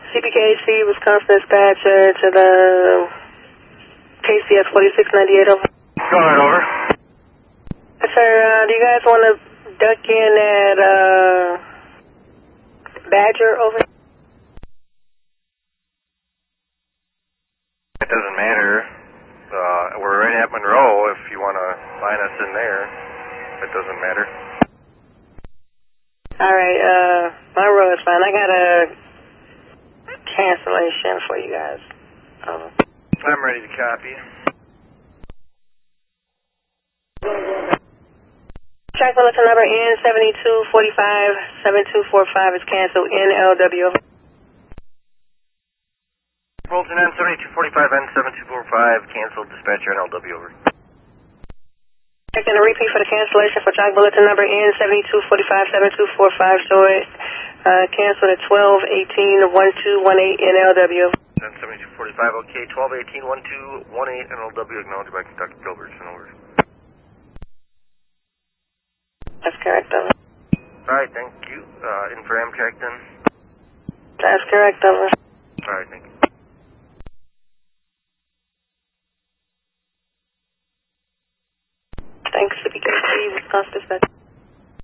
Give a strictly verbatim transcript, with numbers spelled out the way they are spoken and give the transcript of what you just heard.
C B K H C, Wisconsin dispatcher to the K C S forty-six ninety-eight, over. Go ahead, over. Yes, sir, uh, do you guys want to duck in at uh, Badger, over? It doesn't matter. Uh, we're right at Monroe. If you want to line us in there, it doesn't matter. All right, uh, Monroe is fine. I got a cancellation for you guys. Um, I'm ready to copy. Track bulletin number N seventy-two forty-five seven two four five is canceled. N L W. Bulletin N seventy-two forty-five N seven two four five, canceled, dispatcher N L W, over. Checking a repeat for the cancellation for track bulletin number N seventy-two forty-five seven two four five, show it uh, canceled at twelve eighteen twelve eighteen N L W. N seventy-two forty-five, okay, twelve eighteen twelve eighteen N L W, acknowledged by Conductor Gilbertson, over. That's correct, over. Alright, thank you. Uh, in for Amtrak then? That's correct, over. Alright, thank you. Thanks, C B K C, Wisconsin dispatch.